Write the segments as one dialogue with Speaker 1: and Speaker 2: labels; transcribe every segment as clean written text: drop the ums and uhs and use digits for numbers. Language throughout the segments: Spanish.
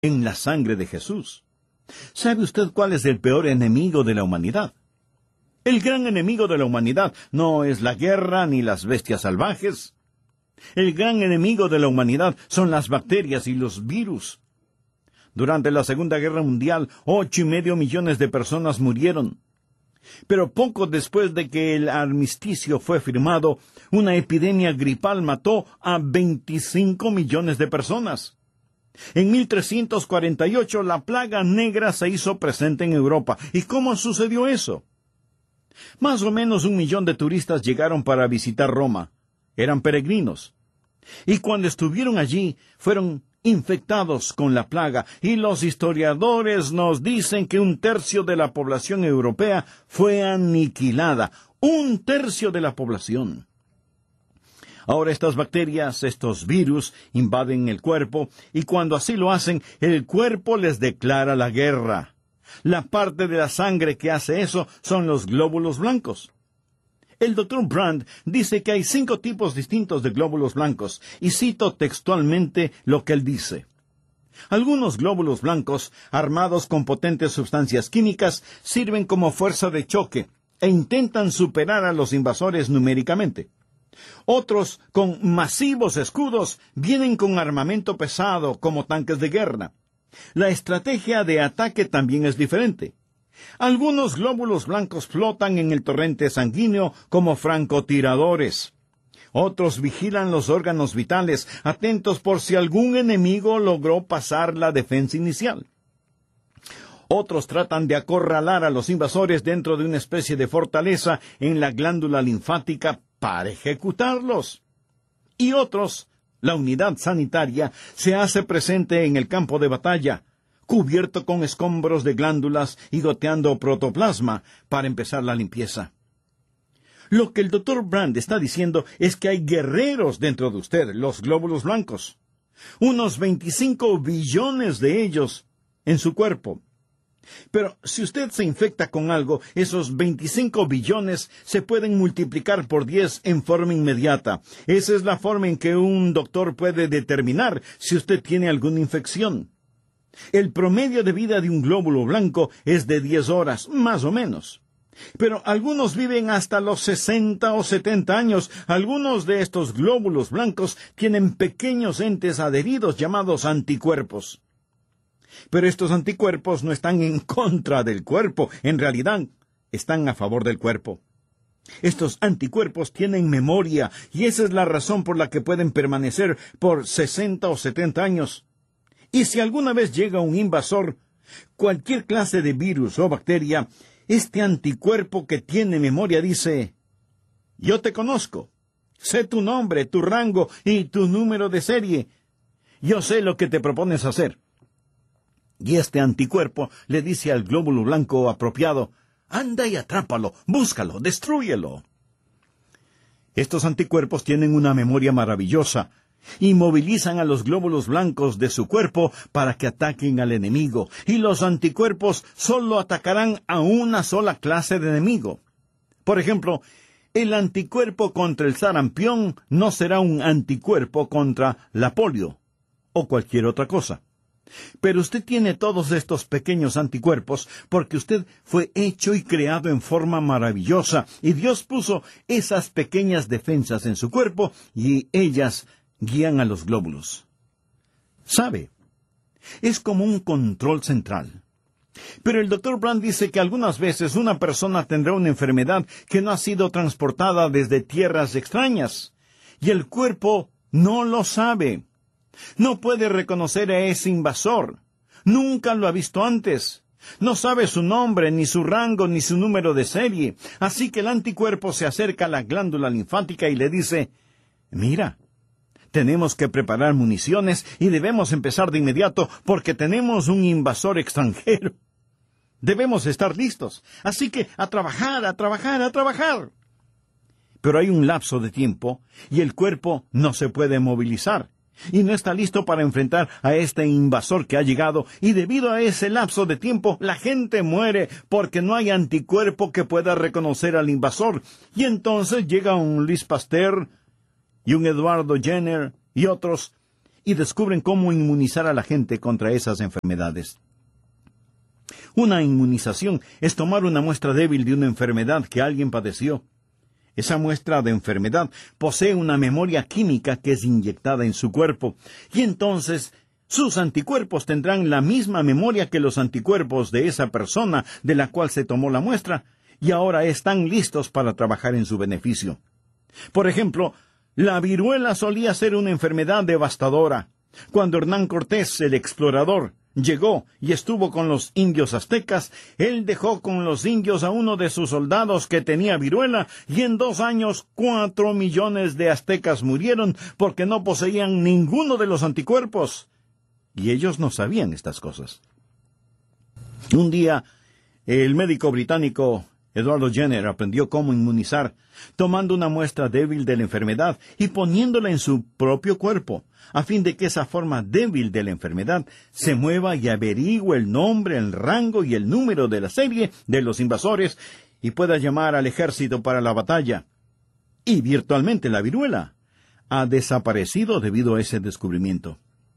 Speaker 1: en la sangre de Jesús. ¿Sabe usted cuál es el peor enemigo de la humanidad? El gran enemigo de la humanidad no es la guerra ni las bestias salvajes. El gran enemigo de la humanidad son las bacterias y los virus. Durante la Segunda Guerra Mundial, 8,5 millones de personas murieron. Pero poco después de que el armisticio fue firmado, una epidemia gripal mató a 25 millones de personas. En 1348 la plaga negra se hizo presente en Europa. ¿Y cómo sucedió eso? Más o menos 1 millón de turistas llegaron para visitar Roma. Eran peregrinos. Y cuando estuvieron allí, fueron infectados con la plaga, y los historiadores nos dicen que 1/3 de la población europea fue aniquilada. 1/3 de la población. Ahora estas bacterias, estos virus, invaden el cuerpo, y cuando así lo hacen, el cuerpo les declara la guerra. La parte de la sangre que hace eso son los glóbulos blancos. El Dr. Brand dice que hay 5 tipos distintos de glóbulos blancos, y cito textualmente lo que él dice. Algunos glóbulos blancos, armados con potentes sustancias químicas, sirven como fuerza de choque e intentan superar a los invasores numéricamente. Otros, con masivos escudos, vienen con armamento pesado, como tanques de guerra. La estrategia de ataque también es diferente. Algunos glóbulos blancos flotan en el torrente sanguíneo como francotiradores. Otros vigilan los órganos vitales, atentos por si algún enemigo logró pasar la defensa inicial. Otros tratan de acorralar a los invasores dentro de una especie de fortaleza en la glándula linfática para ejecutarlos. Y otros, la unidad sanitaria, se hace presente en el campo de batalla, cubierto con escombros de glándulas y goteando protoplasma para empezar la limpieza. Lo que el Dr. Brand está diciendo es que hay guerreros dentro de usted, los glóbulos blancos. Unos 25 billones de ellos en su cuerpo. Pero si usted se infecta con algo, esos 25 billones se pueden multiplicar por 10 en forma inmediata. Esa es la forma en que un doctor puede determinar si usted tiene alguna infección. El promedio de vida de un glóbulo blanco es de 10 horas, más o menos. Pero algunos viven hasta los 60 o 70 años. Algunos de estos glóbulos blancos tienen pequeños entes adheridos llamados anticuerpos. Pero estos anticuerpos no están en contra del cuerpo, en realidad están a favor del cuerpo. Estos anticuerpos tienen memoria, y esa es la razón por la que pueden permanecer por 60 o 70 años. Y si alguna vez llega un invasor, cualquier clase de virus o bacteria, este anticuerpo que tiene memoria dice: yo te conozco, sé tu nombre, tu rango y tu número de serie. Yo sé lo que te propones hacer. Y este anticuerpo le dice al glóbulo blanco apropiado: anda y atrápalo, búscalo, destrúyelo. Estos anticuerpos tienen una memoria maravillosa y movilizan a los glóbulos blancos de su cuerpo para que ataquen al enemigo. Y los anticuerpos solo atacarán a una sola clase de enemigo. Por ejemplo, el anticuerpo contra el sarampión no será un anticuerpo contra la polio o cualquier otra cosa. Pero usted tiene todos estos pequeños anticuerpos porque usted fue hecho y creado en forma maravillosa, y Dios puso esas pequeñas defensas en su cuerpo y ellas guían a los glóbulos. ¿Sabe? Es como un control central. Pero el Dr. Brand dice que algunas veces una persona tendrá una enfermedad que no ha sido transportada desde tierras extrañas, y el cuerpo no lo sabe. No puede reconocer a ese invasor. Nunca lo ha visto antes. No sabe su nombre, ni su rango, ni su número de serie. Así que el anticuerpo se acerca a la glándula linfática y le dice: mira, tenemos que preparar municiones y debemos empezar de inmediato porque tenemos un invasor extranjero. Debemos estar listos. Así que a trabajar, a trabajar, a trabajar. Pero hay un lapso de tiempo y el cuerpo no se puede movilizar. Y no está listo para enfrentar a este invasor que ha llegado, y debido a ese lapso de tiempo, la gente muere porque no hay anticuerpo que pueda reconocer al invasor. Y entonces llega un Louis Pasteur y un Eduardo Jenner y otros, y descubren cómo inmunizar a la gente contra esas enfermedades. Una inmunización es tomar una muestra débil de una enfermedad que alguien padeció. Esa muestra de enfermedad posee una memoria química que es inyectada en su cuerpo, y entonces sus anticuerpos tendrán la misma memoria que los anticuerpos de esa persona de la cual se tomó la muestra, y ahora están listos para trabajar en su beneficio. Por ejemplo, la viruela solía ser una enfermedad devastadora. Cuando Hernán Cortés, el explorador, llegó y estuvo con los indios aztecas, él dejó con los indios a uno de sus soldados que tenía viruela, y en 2 años 4 millones de aztecas murieron porque no poseían ninguno de los anticuerpos. Y ellos no sabían estas cosas. Un día, el médico británico Edward Jenner aprendió cómo inmunizar, tomando una muestra débil de la enfermedad y poniéndola en su propio cuerpo, a fin de que esa forma débil de la enfermedad se mueva y averigüe el nombre, el rango y el número de la serie de los invasores y pueda llamar al ejército para la batalla. Y virtualmente la viruela ha desaparecido debido a ese descubrimiento.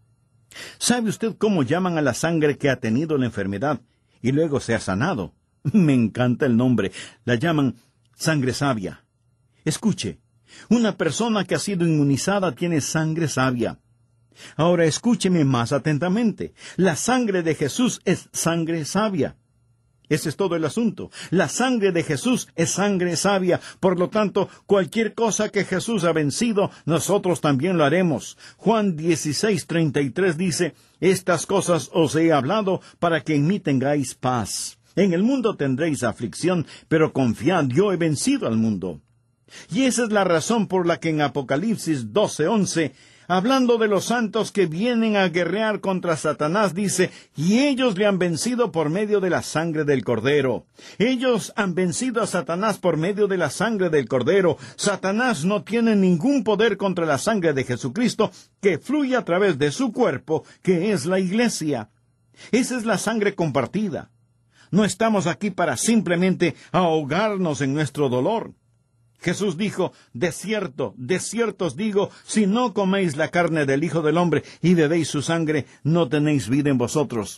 Speaker 1: ¿Sabe usted cómo llaman a la sangre que ha tenido la enfermedad y luego se ha sanado? Me encanta el nombre. La llaman sangre sabia. Escuche, una persona que ha sido inmunizada tiene sangre sabia. Ahora escúcheme más atentamente. La sangre de Jesús es sangre sabia. Ese es todo el asunto. La sangre de Jesús es sangre sabia. Por lo tanto, cualquier cosa que Jesús ha vencido, nosotros también lo haremos. Juan 16:33 dice, «Estas cosas os he hablado para que en mí tengáis paz. En el mundo tendréis aflicción, pero confiad, yo he vencido al mundo». Y esa es la razón por la que en Apocalipsis 12:11, hablando de los santos que vienen a guerrear contra Satanás, dice, «Y ellos le han vencido por medio de la sangre del Cordero». Ellos han vencido a Satanás por medio de la sangre del Cordero. Satanás no tiene ningún poder contra la sangre de Jesucristo, que fluye a través de su cuerpo, que es la Iglesia. Esa es la sangre compartida. No estamos aquí para simplemente ahogarnos en nuestro dolor. Jesús dijo, de cierto os digo, si no coméis la carne del Hijo del Hombre y bebéis su sangre, no tenéis vida en vosotros.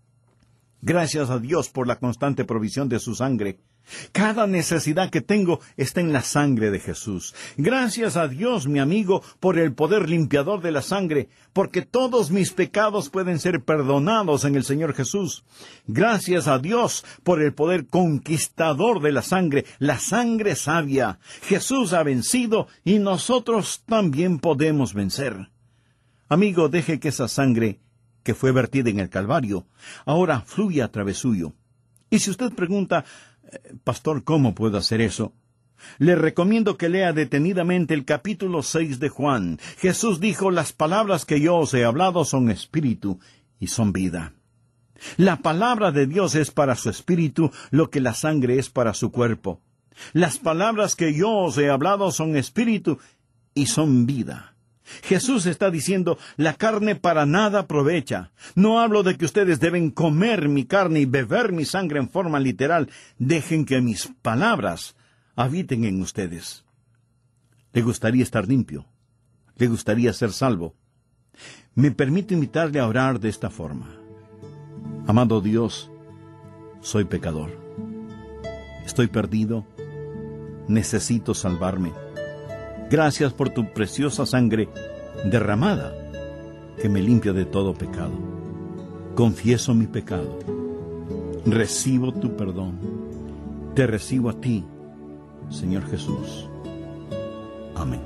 Speaker 1: Gracias a Dios por la constante provisión de su sangre. Cada necesidad que tengo está en la sangre de Jesús. Gracias a Dios, mi amigo, por el poder limpiador de la sangre, porque todos mis pecados pueden ser perdonados en el Señor Jesús. Gracias a Dios por el poder conquistador de la sangre sabia. Jesús ha vencido y nosotros también podemos vencer. Amigo, deje que esa sangre que fue vertida en el Calvario ahora fluya a través suyo. Y si usted pregunta, Pastor, ¿cómo puedo hacer eso? Le recomiendo que lea detenidamente el capítulo 6 de Juan. Jesús dijo, las palabras que yo os he hablado son espíritu y son vida. La palabra de Dios es para su espíritu lo que la sangre es para su cuerpo. Las palabras que yo os he hablado son espíritu y son vida. Jesús está diciendo, la carne para nada aprovecha. No hablo de que ustedes deben comer mi carne y beber mi sangre en forma literal. Dejen que mis palabras habiten en ustedes. ¿Le gustaría estar limpio? ¿Le gustaría ser salvo? Me permito invitarle a orar de esta forma. Amado Dios, soy pecador. Estoy perdido. Necesito salvarme. Gracias por tu preciosa sangre derramada que me limpia de todo pecado. Confieso mi pecado. Recibo tu perdón. Te recibo a ti, Señor Jesús. Amén.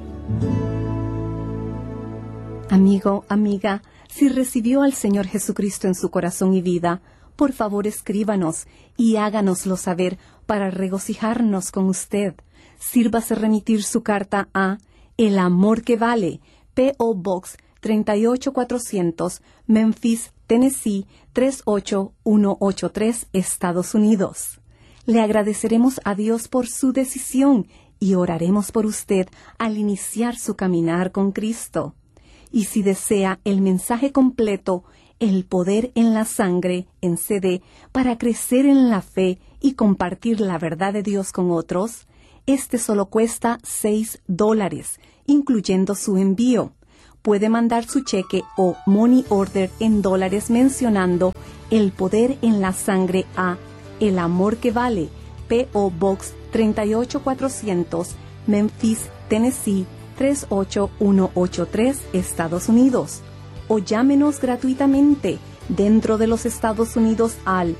Speaker 2: Amigo, amiga, si recibió al Señor Jesucristo en su corazón y vida, por favor escríbanos y háganoslo saber para regocijarnos con usted. Sírvase remitir su carta a El Amor que Vale, P.O. Box 38400, Memphis, Tennessee 38183, Estados Unidos. Le agradeceremos a Dios por su decisión y oraremos por usted al iniciar su caminar con Cristo. Y si desea el mensaje completo, El Poder en la Sangre, en CD, para crecer en la fe y compartir la verdad de Dios con otros, este solo cuesta $6, incluyendo su envío. puede mandar su cheque o money order en dólares mencionando El Poder en la Sangre a El Amor que Vale, P.O. Box 38400, Memphis, Tennessee 38183, Estados Unidos. O llámenos gratuitamente dentro de los Estados Unidos al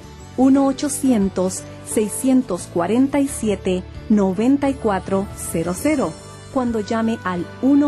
Speaker 2: 1-800-647-9400. Cuando llame al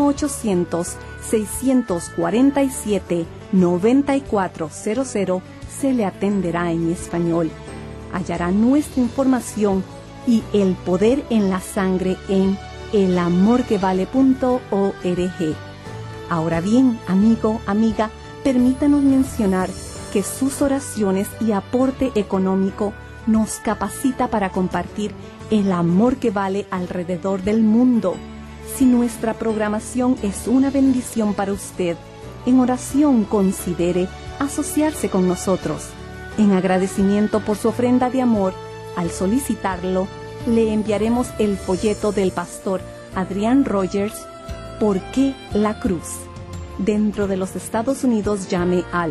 Speaker 2: 1-800-647-9400, se le atenderá en español. Hallará nuestra información y El Poder en la Sangre en elamorquevale.org. Ahora bien, amigo, amiga, permítanos mencionar que sus oraciones y aporte económico nos capacita para compartir el amor que vale alrededor del mundo. Si nuestra programación es una bendición para usted, en oración considere asociarse con nosotros. En agradecimiento por su ofrenda de amor, al solicitarlo, le enviaremos el folleto del pastor Adrián Rogers, ¿Por qué la cruz? Dentro de los Estados Unidos, llame al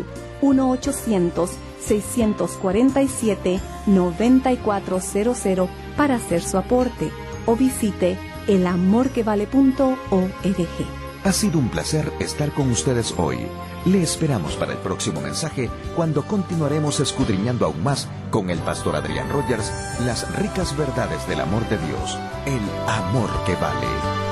Speaker 2: 1-800-647-9400 para hacer su aporte o visite elamorquevale.org.
Speaker 3: Ha sido un placer estar con ustedes hoy. Le esperamos para el próximo mensaje, cuando continuaremos escudriñando aún más con el pastor Adrián Rogers las ricas verdades del amor de Dios, el amor que vale.